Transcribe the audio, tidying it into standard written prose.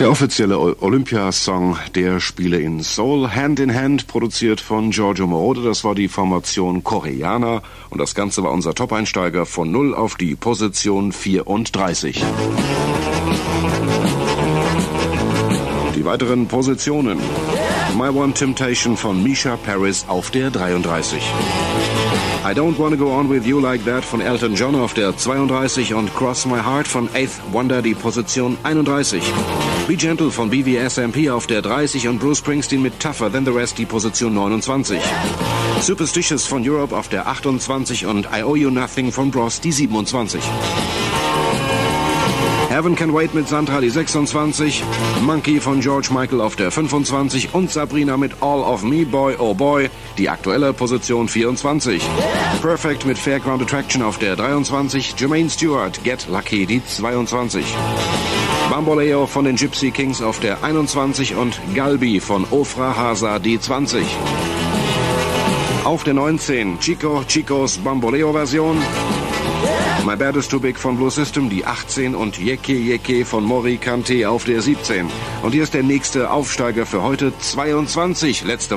Der offizielle Olympiasong der Spiele in Seoul, Hand in Hand, produziert von Giorgio Moroder. Das war die Formation Koreaner und das Ganze war unser Top-Einsteiger von 0 auf die Position 34. Die weiteren Positionen: My One Temptation von Misha Paris auf der 33. I Don't Wanna Go On With You Like That von Elton John auf der 32 und Cross My Heart von Eighth Wonder die Position 31. Be Gentle von BVSMP auf der 30 und Bruce Springsteen mit Tougher Than The Rest die Position 29. Superstitious von Europe auf der 28 und I Owe You Nothing von Bros die 27. Heaven Can Wait mit Sandra die 26, Monkey von George Michael auf der 25 und Sabrina mit All of Me, Boy Oh Boy, die aktuelle Position 24. Perfect mit Fairground Attraction auf der 23, Jermaine Stewart, Get Lucky die 22. Bamboleo von den Gypsy Kings auf der 21 und Galbi von Ofra Hasa die 20. Auf der 19 Chicos Bamboleo Version. My Bad Is Too Big von Blue System, die 18 und Yeke Yeke von Mori Kante auf der 17. Und hier ist der nächste Aufsteiger für heute, 22. Letzte